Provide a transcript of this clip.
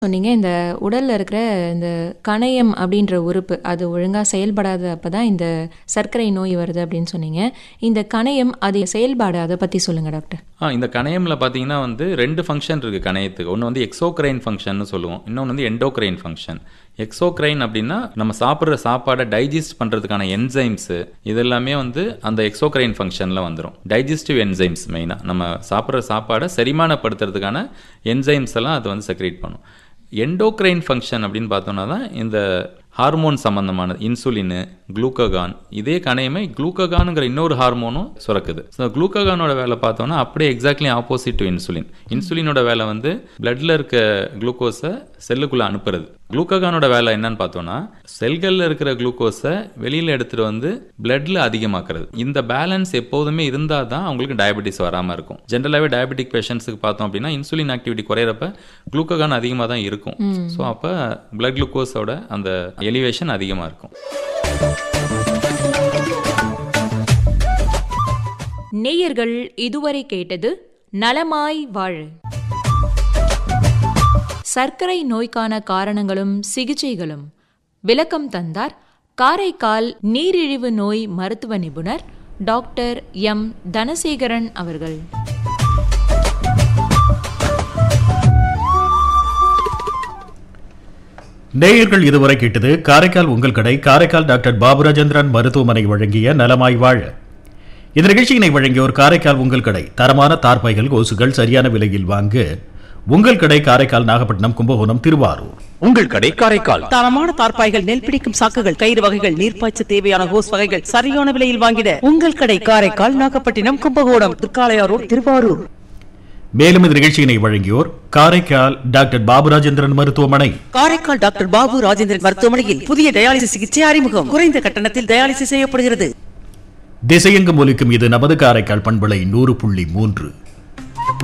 சொன்னீங்க இந்த உடல்ல இருக்கிற இந்த கணையம் அப்படின்ற உறுப்பு அது ஒழுங்கா செயல்படாத அப்பதான் இந்த சர்க்கரை நோய் வருது அப்படின்னு சொன்னீங்க. இந்த கணையம் அது செயல்பாடு அதை பத்தி சொல்லுங்க டாக்டர். இந்த கணையம்ல பார்த்தீங்கன்னா ரெண்டு ஃபங்க்ஷன் இருக்குது கணையத்துக்கு. ஒன்று எக்ஸோக்ரைன் ஃபங்க்ஷன் சொல்லுவோம், இன்னொன்று எண்டோக்ரைன் ஃபங்க்ஷன். எக்ஸோக்ரைன் அப்படின்னா நம்ம சாப்பிட்ற சாப்பாடை டைஜஸ்ட் பண்ணுறதுக்கான என்சைம்ஸு இதெல்லாமே அந்த எக்ஸோக்ரைன் ஃபங்க்ஷனில் வந்துடும். டைஜஸ்டிவ் என்சைம்ஸ் மெயினாக நம்ம சாப்பிட்ற சாப்பாடை செரிமானப்படுத்துறதுக்கான என்சைம்ஸ் எல்லாம் அது செக்ரேட் பண்ணும். எண்டோக்ரைன் ஃபங்க்ஷன் அப்படின்னு பார்த்தோம்னா தான் இந்த ஹார்மோன் சம்பந்தமானது, இன்சுலின், குளூக்ககான். இதே கணையமே குளூக்ககானுங்கிற இன்னொரு ஹார்மோனும் சுரக்குது. ஸோ குளூக்ககானோட வேலை பார்த்தோம்னா அப்படியே எக்ஸாக்ட்லி ஆப்போசிட் டு இன்சுலின். இன்சுலினோட வேலை பிளட்ல இருக்க குளுக்கோஸை செல்லுக்குள்ள அனுப்புறது. குளூக்ககானோட வேலை என்னன்னு பார்த்தோம்னா செல்களில் இருக்கிற குளுக்கோஸை வெளியில் எடுத்துட்டு பிளட்ல அதிகமாக்குறது. இந்த பேலன்ஸ் எப்போதுமே இருந்தால் தான் அவங்களுக்கு டயபெட்டிஸ் வராமல் இருக்கும். ஜென்ரலாகவே டயபெட்டிக் பேஷண்ட்ஸுக்கு பார்த்தோம் அப்படின்னா இன்சுலின் ஆக்டிவிட்டி குறையிறப்ப குளூக்ககான் அதிகமாக தான் இருக்கும். ஸோ அப்போ பிளட் குளுக்கோஸோட அந்த எலிவேஷன் அதிகமாக இருக்கும். நேயர்கள் இதுவரை கேட்டது நலமாய் வாழ. சர்க்கரை நோய்க்கான காரணங்களும் சிகிச்சைகளும் விளக்கம் தந்தார் காரைக்கால் நீரிழிவு நோய் மருத்துவ நிபுணர் டாக்டர் எம் தனசேகரன் அவர்கள். நேயர்கள் இதுவரை கேட்டது காரைக்கால் உங்கள் கடை காரைக்கால் டாக்டர் பாபு ராஜேந்திரன் மருத்துவமனை வழங்கிய நலமாய் வாழ. இந்த நிகழ்ச்சியினை வழங்கியோர் காரைக்கால் உங்கள் கடை. தரமான தார்பாய்கள், கொசுகள் சரியான விலையில் வாங்க உங்கள் கடை காரைக்கால், நாகப்பட்டினம், கும்பகோணம், திருவாரூர். உங்கள் கடை காரைக்கால். தரமான தார்பாய்கள், நெல் பிடிக்கும் சாக்குகள், கயிறு வகைகள், நீர்ப்பாய்ச்ச தேவையான ஹோஸ் வகைகள் சரியான விலையில் வாங்கிட உங்கள் கடை காரைக்கால், நாகப்பட்டினம், கும்பகோணம், திருக்காளையாரோடு, திருவாரூர். மேலும் இந்த நிகழ்ச்சியினை வழங்கியோர் காரைக்கால் டாக்டர் பாபு ராஜேந்திரன் மருத்துவமனை. காரைக்கால் டாக்டர் பாபு ராஜேந்திரன் மருத்துவமனையில் புதிய டயாலிசிஸ் சிகிச்சை அறிமுகம். குறைந்த கட்டணத்தில் டயாலிசிஸ் செய்யப்படுகிறது. திசையெங்கும் ஒலிக்கும் இது நமது காரைக்கால் பண்பலை 100.3.